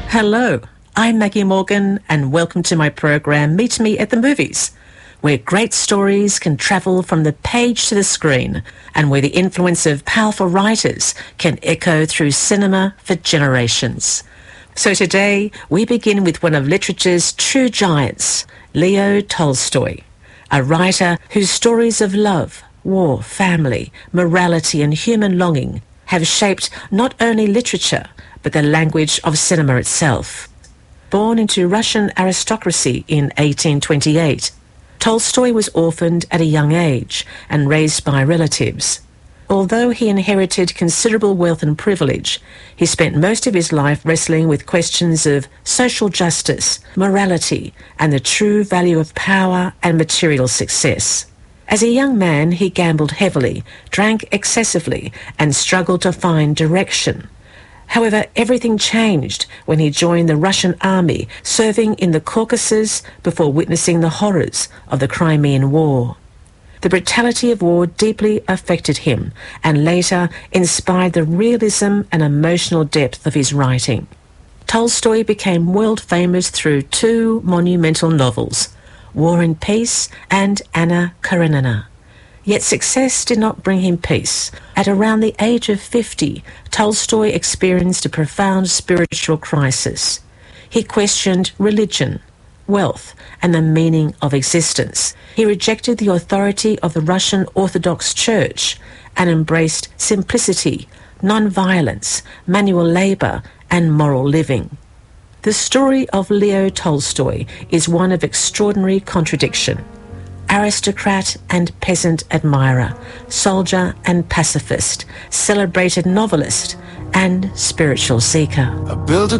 Hello, I'm Maggie Morgan and welcome to my program Meet Me at the Movies, where great stories can travel from the page to the screen and where the influence of powerful writers can echo through cinema for generations. So today we begin with one of literature's true giants, Leo Tolstoy, a writer whose stories of love, war, family, morality and human longing have shaped not only literature but the language of cinema itself. Born into Russian aristocracy in 1828, Tolstoy was orphaned at a young age and raised by relatives. Although he inherited considerable wealth and privilege, he spent most of his life wrestling with questions of social justice, morality, and the true value of power and material success. As a young man, he gambled heavily, drank excessively, and struggled to find direction. However, everything changed when he joined the Russian army, serving in the Caucasus before witnessing the horrors of the Crimean War. The brutality of war deeply affected him and later inspired the realism and emotional depth of his writing. Tolstoy became world famous through two monumental novels, War and Peace and Anna Karenina. Yet success did not bring him peace. At around the age of 50, Tolstoy experienced a profound spiritual crisis. He questioned religion, wealth, and the meaning of existence. He rejected the authority of the Russian Orthodox Church and embraced simplicity, non-violence, manual labour, and moral living. The story of Leo Tolstoy is one of extraordinary contradiction. Aristocrat and peasant admirer, soldier and pacifist, celebrated novelist and spiritual seeker. I built a